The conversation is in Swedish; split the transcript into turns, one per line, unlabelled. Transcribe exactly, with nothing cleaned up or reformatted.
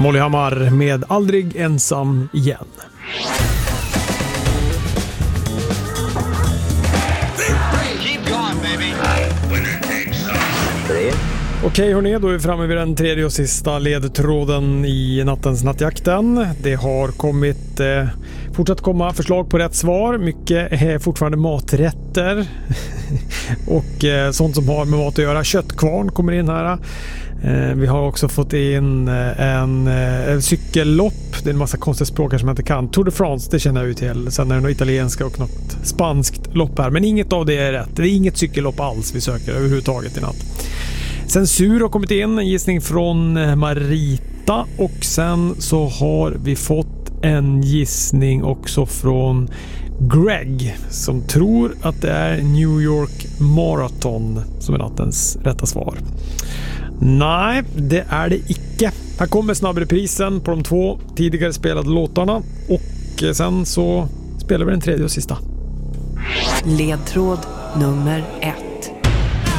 Molly Hammar med Aldrig ensam igen. Okej hörni, då är vi framme vid den tredje och sista ledtråden i nattens nattjakten. Det har kommit eh, fortsatt komma förslag på rätt svar. Mycket är fortfarande maträtter och eh, sånt som har med mat att göra. Köttkvarn kommer in här. Eh, vi har också fått in en, en cykellopp. Det är en massa konstiga språk som jag inte kan. Tour de France, det känner jag ju till. Sen är det något italienska och något spanskt lopp här. Men inget av det är rätt. Det är inget cykellopp alls vi söker överhuvudtaget i natt. Censur har kommit in, en gissning från Marita, och sen så har vi fått en gissning också från Greg som tror att det är New York Marathon som är nattens rätta svar. Nej, det är det icke. Här kommer snabbreprisen på de två tidigare spelade låtarna och sen så spelar vi den tredje och sista.
Ledtråd nummer ett.